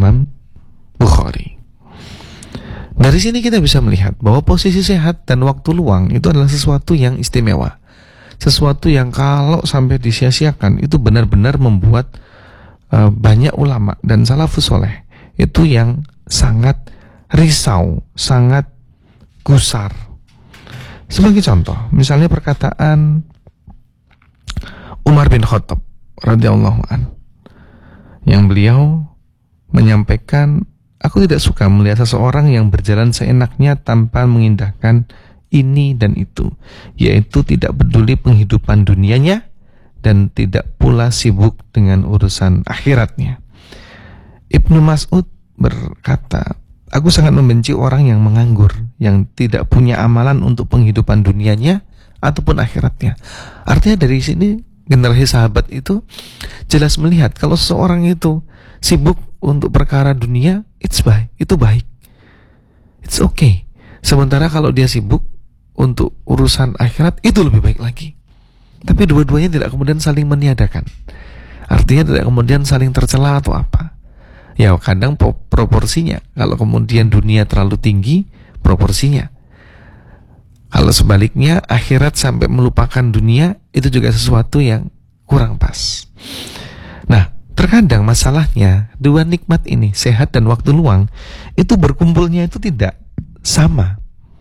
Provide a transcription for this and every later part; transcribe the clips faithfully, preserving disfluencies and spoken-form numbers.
Imam Bukhari. Dari sini kita bisa melihat bahwa posisi sehat dan waktu luang itu adalah sesuatu yang istimewa. Sesuatu yang kalau sampai disia-siakan itu benar-benar membuat uh, banyak ulama dan salafus soleh itu yang sangat risau, sangat gusar. Sebagai contoh, misalnya perkataan Umar bin Khattab radhiyallahu an, yang beliau menyampaikan, aku tidak suka melihat seseorang yang berjalan seenaknya tanpa mengindahkan ini dan itu, yaitu tidak peduli penghidupan dunianya dan tidak pula sibuk dengan urusan akhiratnya. Ibnu Mas'ud berkata, aku sangat membenci orang yang menganggur, yang tidak punya amalan untuk penghidupan dunianya ataupun akhiratnya. Artinya dari sini generasi sahabat itu jelas melihat kalau seseorang itu sibuk untuk perkara dunia, it's baik, itu baik, it's okay. Sementara kalau dia sibuk untuk urusan akhirat, itu lebih baik lagi. Tapi dua-duanya tidak kemudian saling meniadakan. Artinya tidak kemudian saling tercela atau apa. Ya kadang proporsinya. Kalau kemudian dunia terlalu tinggi, proporsinya. Kalau sebaliknya akhirat sampai melupakan dunia, itu juga sesuatu yang kurang pas. Nah, terkadang masalahnya dua nikmat ini, sehat dan waktu luang, itu berkumpulnya itu tidak sama.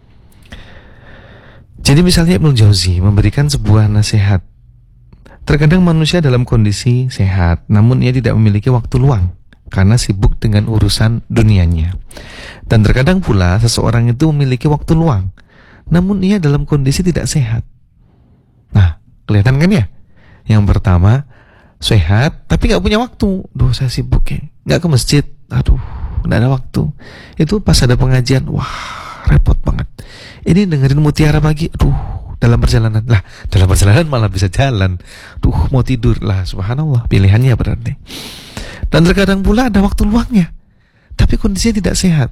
Jadi misalnya Ibnu Jauzi memberikan sebuah nasihat. Terkadang manusia dalam kondisi sehat, namun ia tidak memiliki waktu luang karena sibuk dengan urusan dunianya. Dan terkadang pula seseorang itu memiliki waktu luang, namun ia dalam kondisi tidak sehat. Nah, kelihatan kan ya? Yang pertama, sehat tapi gak punya waktu. Duh, saya sibuk ya, gak ke masjid, aduh, gak ada waktu. Itu pas ada pengajian, wah repot banget. Ini dengerin Mutiara Pagi, aduh, dalam perjalanan. Lah, dalam perjalanan malah bisa jalan. Duh, mau tidur. Lah, subhanallah, pilihannya berarti. Dan terkadang pula ada waktu luangnya, tapi kondisinya tidak sehat.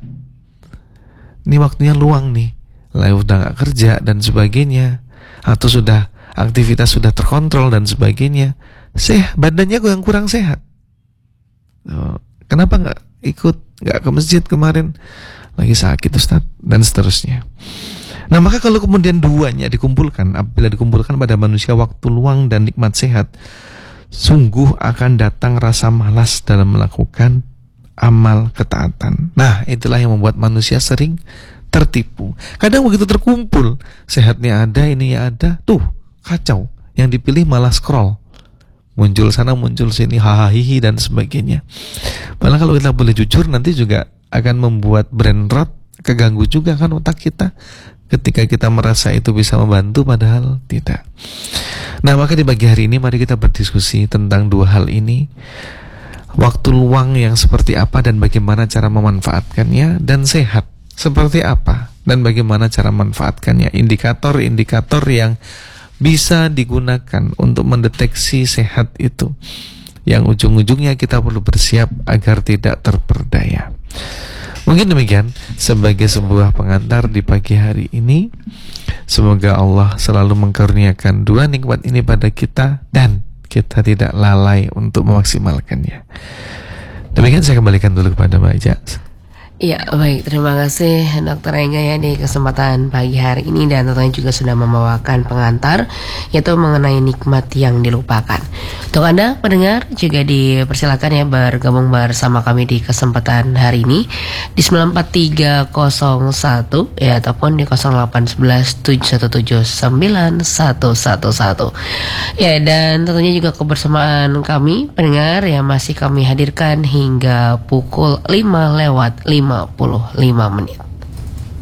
Ini waktunya luang nih, lah udah gak kerja dan sebagainya, atau sudah aktivitas sudah terkontrol dan sebagainya. Sehat, badannya yang kurang sehat. Kenapa gak ikut, gak ke masjid kemarin? Lagi sakit Ustaz, dan seterusnya. Nah, maka kalau kemudian duanya dikumpulkan, apabila dikumpulkan pada manusia waktu luang dan nikmat sehat, sungguh akan datang rasa malas dalam melakukan amal ketaatan. Nah, itulah yang membuat manusia sering tertipu. Kadang begitu terkumpul, sehatnya ada, ini ada, tuh kacau. Yang dipilih malah scroll, muncul sana, muncul sini, hahaha dan sebagainya. Malah kalau kita boleh jujur, nanti juga akan membuat brain rot, keganggu juga kan otak kita ketika kita merasa itu bisa membantu padahal tidak. Nah, maka di pagi hari ini mari kita berdiskusi tentang dua hal ini. Waktu luang yang seperti apa dan bagaimana cara memanfaatkannya, dan sehat seperti apa dan bagaimana cara memanfaatkannya. Indikator-indikator yang bisa digunakan untuk mendeteksi sehat itu, yang ujung-ujungnya kita perlu bersiap agar tidak terperdaya. Mungkin demikian sebagai sebuah pengantar di pagi hari ini. Semoga Allah selalu mengkaruniakan dua nikmat ini pada kita dan kita tidak lalai untuk memaksimalkannya. Demikian saya kembalikan dulu kepada Mbak Aja. Ya, baik, terima kasih Dokter Engga ya di kesempatan pagi hari ini, dan tentunya juga sudah membawakan pengantar yaitu mengenai nikmat yang dilupakan. Untuk Anda pendengar juga dipersilakan ya bergabung bersama kami di kesempatan hari ini di sembilan empat tiga nol satu ya, ataupun di nol delapan satu satu tujuh satu tujuh sembilan satu satu satu. Ya, dan tentunya juga kebersamaan kami pendengar ya masih kami hadirkan hingga pukul lima lewat lima puluh lima menit.